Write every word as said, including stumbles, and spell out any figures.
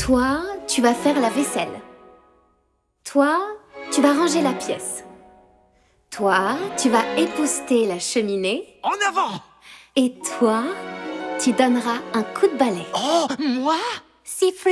Toi, tu vas faire la vaisselle. Toi, tu vas ranger la pièce. Toi, tu vas épousseter la cheminée. En avant! Et toi, tu donneras un coup de balai. Oh, moi? Siffle.